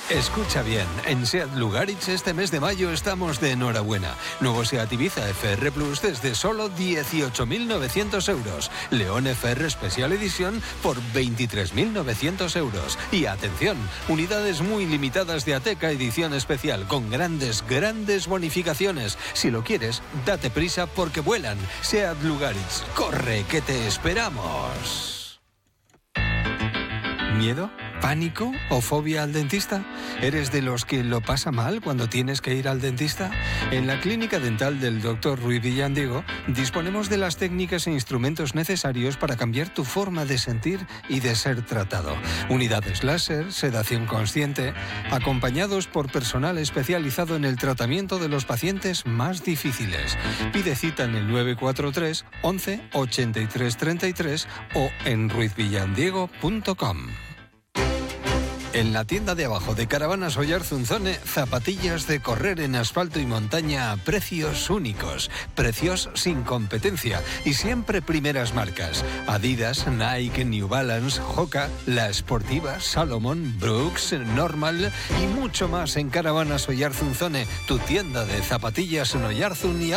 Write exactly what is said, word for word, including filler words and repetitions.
Escucha bien, en SEAT Lugaritz este mes de mayo estamos de enhorabuena. Nuevo SEAT Ibiza F R Plus desde solo dieciocho mil novecientos euros. León F R Special Edition por veintitrés mil novecientos euros. Y atención, unidades muy limitadas de Ateca edición especial con grandes, grandes bonificaciones. Si lo quieres, date prisa porque vuelan. SEAT Lugaritz, corre que te esperamos. ¿Miedo? ¿Pánico o fobia al dentista? ¿Eres de los que lo pasa mal cuando tienes que ir al dentista? En la clínica dental del doctor Ruiz Villandiego disponemos de las técnicas e instrumentos necesarios para cambiar tu forma de sentir y de ser tratado. Unidades láser, sedación consciente, acompañados por personal especializado en el tratamiento de los pacientes más difíciles. Pide cita en el nueve cuatro tres once ochenta y tres treinta y tres o en ruiz villandiego punto com. En la tienda de abajo de Caravanas Oyarzunzone, zapatillas de correr en asfalto y montaña a precios únicos, precios sin competencia y siempre primeras marcas. Adidas, Nike, New Balance, Hoka, La Sportiva, Salomon, Brooks, Normal y mucho más en Caravanas Oyarzunzone, tu tienda de zapatillas en Oyarzun y